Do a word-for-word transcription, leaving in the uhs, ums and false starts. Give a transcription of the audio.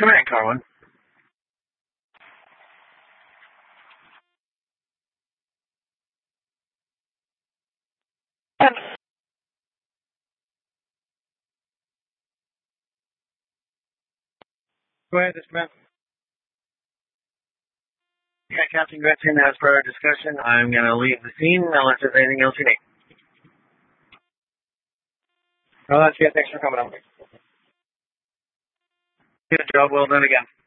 Command car one. Go ahead, this man. Yeah, Captain Gretchen, as per our discussion, I'm going to leave the scene unless there's anything else you need. Oh, that's good. Thanks for coming over. Good job. Well done again.